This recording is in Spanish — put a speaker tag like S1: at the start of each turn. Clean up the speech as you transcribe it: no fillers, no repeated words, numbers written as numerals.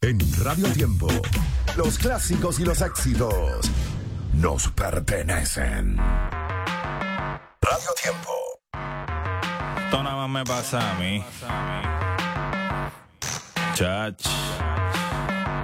S1: En Radio Tiempo, los clásicos y los éxitos nos pertenecen. Radio Tiempo.
S2: Esto nada más me pasa a mí. Chach.